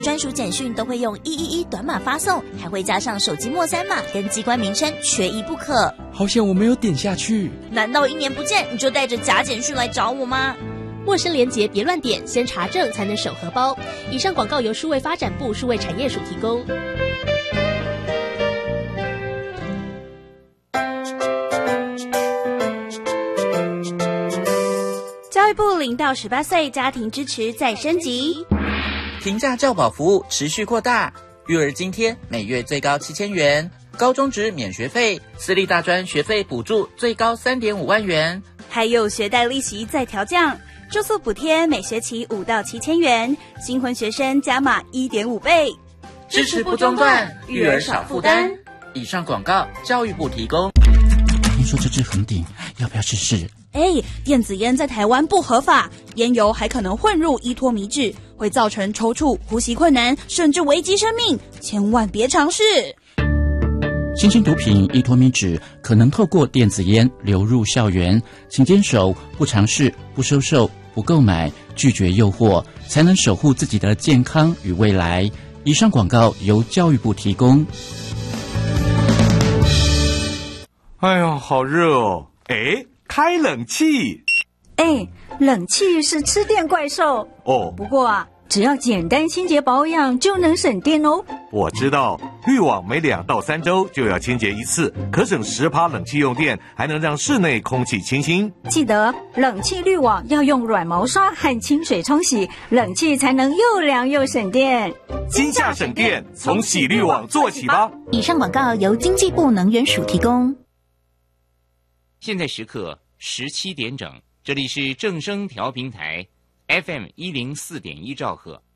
专属简讯都会用111短码发送，还会加上手机末3码跟机关名称，缺一不可。 好险我没有点下去。 难道1年不见你就带着假简讯来找我吗？ 陌生连结别乱点，先查证才能手荷包。以上广告由数位发展部数位产业署提供。 教育部0到18岁家庭支持再升级， 平价教保服务持续扩大，育儿津贴每月最高7000元，高中职免学费，私立大专学费补助最高3.5万元， 还有学贷利息再调降，住宿补贴每学期5到7000元，新婚学生加码1.5倍， 支持不中断，育儿少负担。以上广告，教育部提供。 听说这支红顶，要不要试试？ 电子烟在台湾不合法，烟油还可能混入依托米脂，会造成抽搐、呼吸困难，甚至危及生命，千万别尝试。 新型毒品依托米脂可能透过电子烟流入校园，请坚守不尝试、不收受、不购买、拒绝诱惑，才能守护自己的健康与未来。以上广告由教育部提供。 哎呀，好热哦！开冷气。 冷气是吃电怪兽哦。 不过只要简单清洁保养就能省电哦。 我知道，滤网每2到3周就要清洁一次，可省10%冷气用电，还能让室内空气清新。 记得冷气滤网要用软毛刷和清水冲洗，冷气才能又凉又省电。 今夏省电，从洗滤网做起吧。 以上广告由经济部能源署提供。 现在时刻17点整，这里是正声调频台 FM104.1兆赫。